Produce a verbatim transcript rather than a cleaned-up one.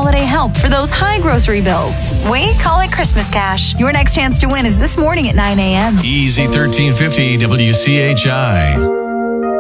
holiday help for those high grocery bills. We call it Christmas cash. Your next chance to win is this morning at nine a.m. Easy thirteen fifty W C H I.